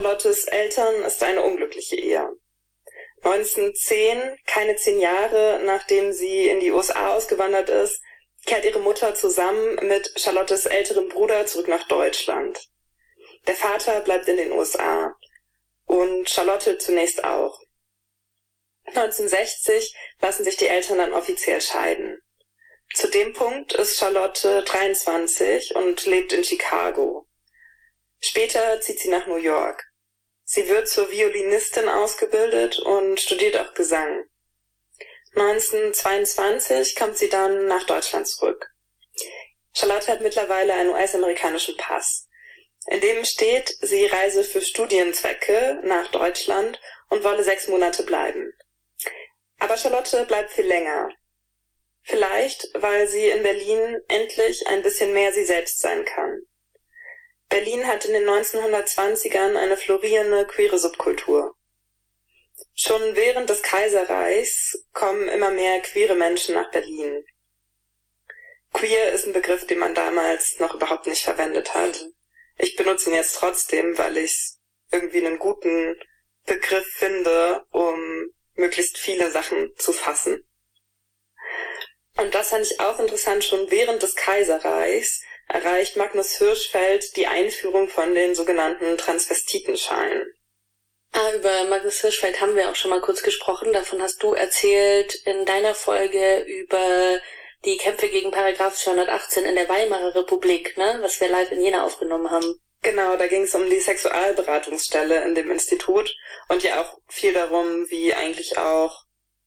Charlottes Eltern ist eine unglückliche Ehe. 1910, keine 10 Jahre nachdem sie in die USA ausgewandert ist, kehrt ihre Mutter zusammen mit Charlottes älterem Bruder zurück nach Deutschland. Der Vater bleibt in den USA und Charlotte zunächst auch. 1960 lassen sich die Eltern dann offiziell scheiden. Zu dem Punkt ist Charlotte 23 und lebt in Chicago. Später zieht sie nach New York. Sie wird zur Violinistin ausgebildet und studiert auch Gesang. 1922 kommt sie dann nach Deutschland zurück. Charlotte hat mittlerweile einen US-amerikanischen Pass, in dem steht, sie reise für Studienzwecke nach Deutschland und wolle 6 Monate bleiben. Aber Charlotte bleibt viel länger. Vielleicht, weil sie in Berlin endlich ein bisschen mehr sie selbst sein kann. Berlin hat in den 1920ern eine florierende queere Subkultur. Schon während des Kaiserreichs kommen immer mehr queere Menschen nach Berlin. Queer ist ein Begriff, den man damals noch überhaupt nicht verwendet hat. Ich benutze ihn jetzt trotzdem, weil ich irgendwie einen guten Begriff finde, um möglichst viele Sachen zu fassen. Und das fand ich auch interessant, schon während des Kaiserreichs erreicht Magnus Hirschfeld die Einführung von den sogenannten Transvestitenscheinen. Über Magnus Hirschfeld haben wir auch schon mal kurz gesprochen. Davon hast du erzählt in deiner Folge über die Kämpfe gegen Paragraph 218 in der Weimarer Republik, ne? Was wir live in Jena aufgenommen haben. Genau, da ging es um die Sexualberatungsstelle in dem Institut und ja auch viel darum, wie eigentlich auch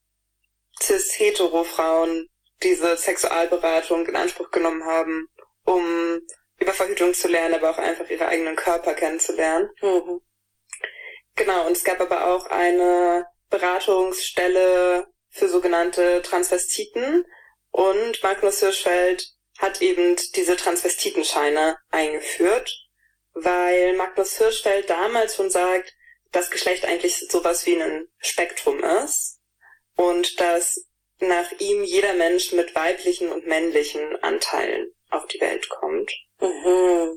cis-hetero-Frauen diese Sexualberatung in Anspruch genommen haben, um über Verhütung zu lernen, aber auch einfach ihre eigenen Körper kennenzulernen. Mhm. Genau, und es gab aber auch eine Beratungsstelle für sogenannte Transvestiten und Magnus Hirschfeld hat eben diese Transvestitenscheine eingeführt, weil Magnus Hirschfeld damals schon sagt, dass Geschlecht eigentlich sowas wie ein Spektrum ist und dass nach ihm jeder Mensch mit weiblichen und männlichen Anteilen auf die Welt kommt. Mhm.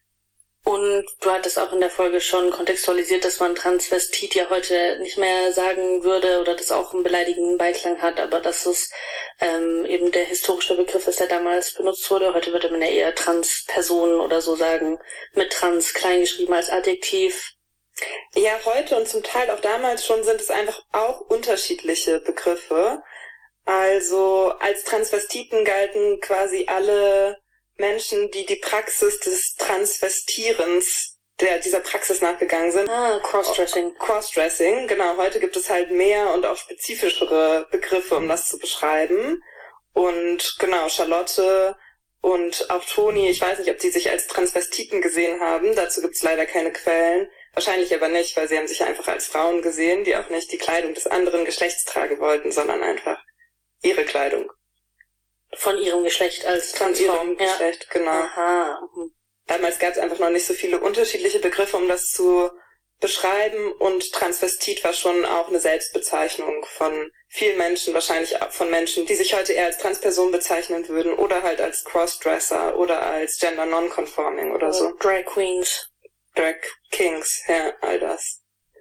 Und du hattest auch in der Folge schon kontextualisiert, dass man Transvestit ja heute nicht mehr sagen würde oder das auch einen beleidigenden Beiklang hat, aber dass es eben der historische Begriff ist, der damals benutzt wurde. Heute würde man ja eher Transpersonen oder so sagen, mit Trans kleingeschrieben als Adjektiv. Ja, heute und zum Teil auch damals schon sind es einfach auch unterschiedliche Begriffe. Also als Transvestiten galten quasi alle Menschen, die die Praxis des Transvestierens, dieser Praxis nachgegangen sind. Crossdressing. Crossdressing, genau. Heute gibt es halt mehr und auch spezifischere Begriffe, um das zu beschreiben. Und genau, Charlotte und auch Toni, ich weiß nicht, ob die sich als Transvestiten gesehen haben. Dazu gibt es leider keine Quellen. Wahrscheinlich aber nicht, weil sie haben sich einfach als Frauen gesehen, die auch nicht die Kleidung des anderen Geschlechts tragen wollten, sondern einfach ihre Kleidung. Von ihrem Geschlecht als Transfrau. Von ihrem Geschlecht, genau. Aha. Damals gab es einfach noch nicht so viele unterschiedliche Begriffe, um das zu beschreiben, und Transvestit war schon auch eine Selbstbezeichnung von vielen Menschen, wahrscheinlich auch von Menschen, die sich heute eher als Transperson bezeichnen würden oder halt als Crossdresser oder als Gender Nonconforming oder so. Drag Queens. Drag Kings, ja, all das.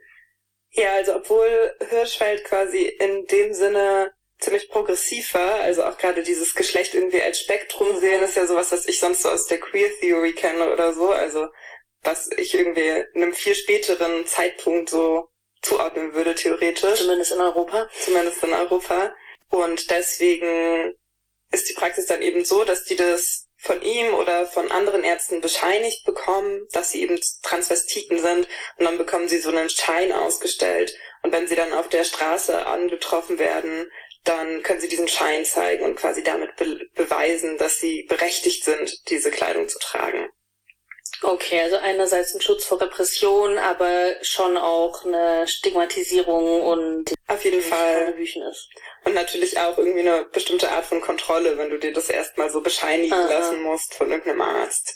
Ja, also obwohl Hirschfeld quasi in dem Sinne ziemlich progressiv war, also auch gerade dieses Geschlecht irgendwie als Spektrum sehen, ist ja sowas, was ich sonst so aus der Queer Theory kenne oder so, also was ich irgendwie einem viel späteren Zeitpunkt so zuordnen würde, theoretisch. Zumindest in Europa. Zumindest in Europa. Und deswegen ist die Praxis dann eben so, dass die das von ihm oder von anderen Ärzten bescheinigt bekommen, dass sie eben Transvestiten sind, und dann bekommen sie so einen Schein ausgestellt. Und wenn sie dann auf der Straße angetroffen werden, dann können sie diesen Schein zeigen und quasi damit beweisen, dass sie berechtigt sind, diese Kleidung zu tragen. Okay, also einerseits ein Schutz vor Repression, aber schon auch eine Stigmatisierung und auf jeden Fall ist. Und natürlich auch irgendwie eine bestimmte Art von Kontrolle, wenn du dir das erstmal so bescheinigen lassen musst von irgendeinem Arzt.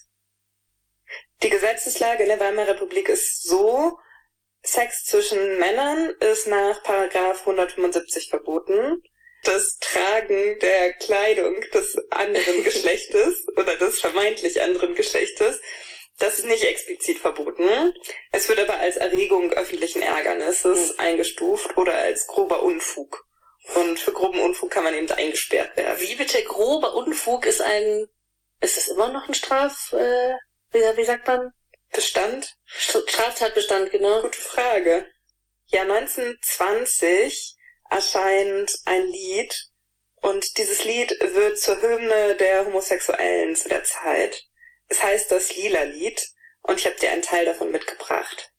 Die Gesetzeslage in der Weimarer Republik ist so: Sex zwischen Männern ist nach Paragraph 175 verboten. Das Tragen der Kleidung des anderen Geschlechtes oder des vermeintlich anderen Geschlechtes Das ist nicht explizit verboten. Es wird aber als Erregung öffentlichen Ärgernisses eingestuft oder als grober Unfug. Und für groben Unfug kann man eben eingesperrt werden. Wie bitte grober Unfug ist das immer noch ein wie sagt man? Bestand? Straftatbestand, genau. Gute Frage. Ja, 1920 erscheint ein Lied und dieses Lied wird zur Hymne der Homosexuellen zu der Zeit. Es heißt das Lila-Lied und ich habe dir einen Teil davon mitgebracht.